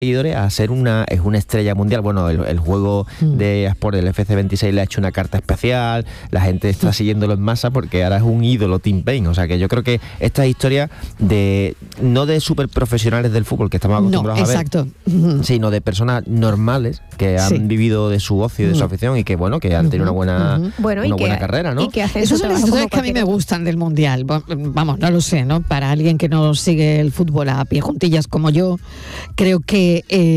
seguidores a ser una estrella mundial. Bueno, el juego de Sport del FC26 le ha hecho una carta especial, la gente está siguiéndolo en masa porque ahora es un ídolo Tim Payne. O sea que yo creo que esta historia no de super profesionales del fútbol que estamos acostumbrados a ver, sino de personas normales que han vivido de su ocio y de su afición y que bueno, que han tenido una buena carrera, ¿no? Y que hacen Esas son las historias que a mí me gustan del Mundial. Vamos, no lo sé, ¿no? Para alguien que no sigue el fútbol a pie juntillas como yo, creo que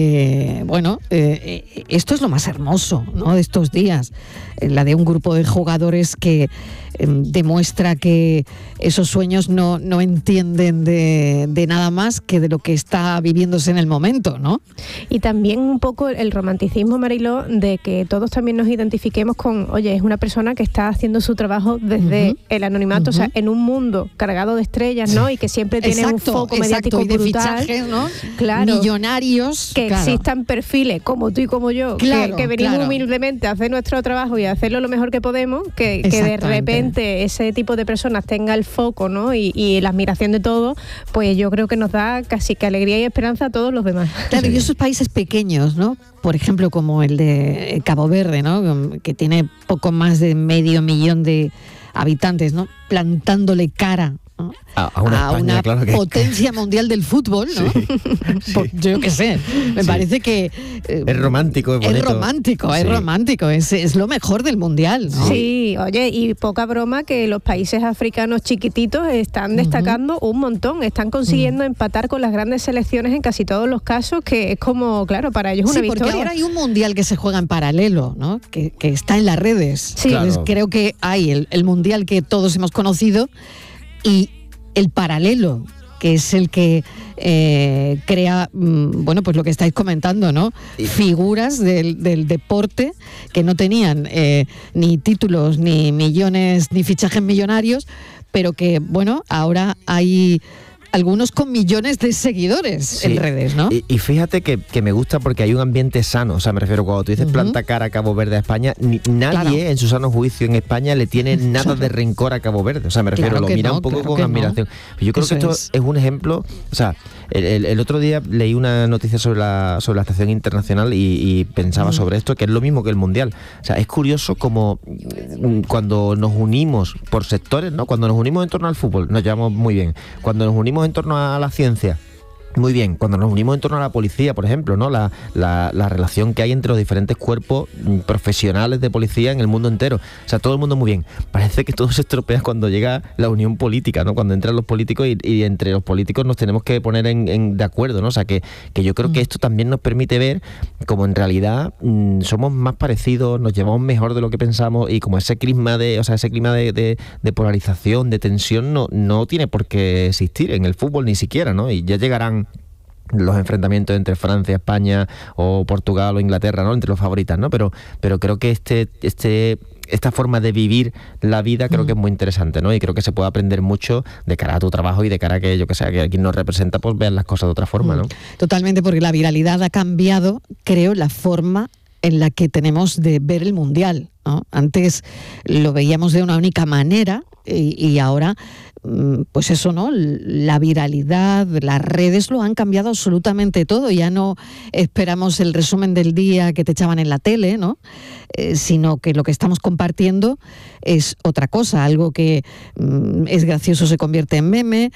esto es lo más hermoso, ¿no?, de estos días, la de un grupo de jugadores que demuestra que esos sueños no entienden de nada más que de lo que está viviéndose en el momento, ¿no? Y también un poco el romanticismo, Mariló, de que todos también nos identifiquemos con, oye, es una persona que está haciendo su trabajo desde el anonimato, o sea, en un mundo cargado de estrellas, ¿no? Y que siempre tiene un foco mediático y de brutal, fichajes, ¿no? Claro, millonarios, que existan perfiles como tú y como yo, que venimos humildemente a hacer nuestro trabajo y a hacerlo lo mejor que podemos, que de repente ese tipo de personas tenga el foco, ¿no? y la admiración de todo, pues yo creo que nos da casi que alegría y esperanza a todos los demás. Claro, y esos países pequeños, ¿no? Por ejemplo, como el de Cabo Verde, ¿no?, que tiene poco más de 500.000 de habitantes, ¿no?, plantándole cara, ¿no?, a una potencia mundial del fútbol, ¿no? Sí. Yo qué sé, me parece que es romántico, es bonito. Es romántico, es lo mejor del mundial, ¿no? Sí, oye, y poca broma que los países africanos chiquititos están destacando un montón, están consiguiendo empatar con las grandes selecciones en casi todos los casos, que es como, claro, para ellos una victoria. Porque ahora hay un mundial que se juega en paralelo, ¿no?, que está en las redes. Sí. Entonces, creo que hay el mundial que todos hemos conocido y el paralelo, que es el que crea, pues lo que estáis comentando, ¿no? Figuras del deporte que no tenían ni títulos, ni millones, ni fichajes millonarios, pero que, ahora hay algunos con millones de seguidores en redes, ¿no? Y fíjate que me gusta porque hay un ambiente sano. O sea, me refiero, cuando tú dices planta cara a Cabo Verde a España, nadie en su sano juicio en España le tiene nada de rencor a Cabo Verde. O sea, me refiero, lo mira un poco con admiración. Yo creo que esto es un ejemplo. O sea, el otro día leí una noticia sobre la estación internacional y pensaba sobre esto, que es lo mismo que el Mundial. O sea, es curioso como cuando nos unimos por sectores, ¿no? Cuando nos unimos en torno al fútbol, nos llevamos muy bien. Cuando nos unimos en torno a la ciencia, muy bien. Cuando nos unimos en torno a la policía, por ejemplo, ¿no?, la relación que hay entre los diferentes cuerpos profesionales de policía en el mundo entero. O sea, todo el mundo muy bien. Parece que todo se estropea cuando llega la unión política, ¿no?, cuando entran los políticos y entre los políticos nos tenemos que poner de acuerdo, ¿no? O sea, que yo creo que esto también nos permite ver como en realidad somos más parecidos, nos llevamos mejor de lo que pensamos, y como ese clima de polarización, de tensión, no tiene por qué existir en el fútbol ni siquiera, ¿no? Y ya llegarán los enfrentamientos entre Francia, España o Portugal o Inglaterra, ¿no?, entre los favoritas, ¿no? Pero creo que esta forma de vivir la vida creo que es muy interesante, ¿no? Y creo que se puede aprender mucho de cara a tu trabajo y de cara a que, yo que sé, que quien nos representa, pues vean las cosas de otra forma, ¿no? Totalmente, porque la viralidad ha cambiado, creo, la forma en la que tenemos de ver el Mundial, ¿no? Antes lo veíamos de una única manera y ahora, pues eso, ¿no? La viralidad, las redes lo han cambiado absolutamente todo. Ya no esperamos el resumen del día que te echaban en la tele, ¿no? Sino que lo que estamos compartiendo es otra cosa, algo que es gracioso, se convierte en meme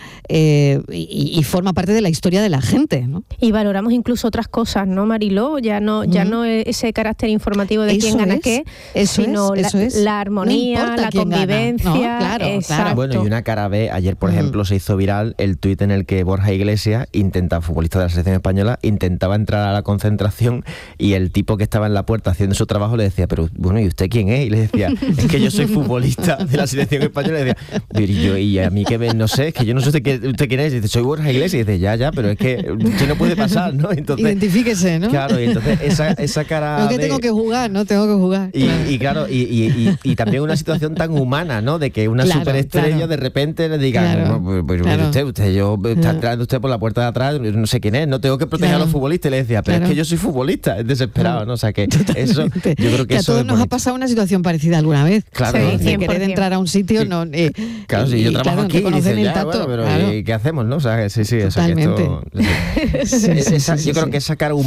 y forma parte de la historia de la gente, ¿no? Y valoramos incluso otras cosas, ¿no, Mariló? Ya no ese carácter informativo de quién gana qué, sino la armonía, la convivencia. No, claro. Bueno, y una cara B, ayer por ejemplo se hizo viral el tuit en el que Borja Iglesias, futbolista de la selección española, intentaba entrar a la concentración y el tipo que estaba en la puerta haciendo su trabajo le decía, pero bueno, ¿y usted quién es? Y le decía, es que yo soy futbolista de la selección española. Y le decía, y a mí que no sé, es que yo no sé usted quién es. Y dice, soy Borja Iglesias. Y dice, ya, pero es que usted no puede pasar, ¿no? Entonces, identifíquese, ¿no? Claro, y entonces esa cara no, que tengo que jugar, ¿no? Tengo que jugar. Y claro, y también una situación tan humana, ¿no? De que una superestrella de repente le digan, pues usted, está entrando usted por la puerta de atrás, no sé quién es, no tengo que proteger a los futbolistas. Y le decía, pero es que yo soy futbolista, es desesperado, ¿no? O sea, que eso, yo creo que a todos nos ha pasado una situación parecida alguna vez. Claro, de querer entrar a un sitio, no. Claro, si yo trabajo aquí y dice, ya, bueno, pero ¿y qué hacemos, no? O sea, sí, totalmente. O sea, que esto, yo creo que esa cara humana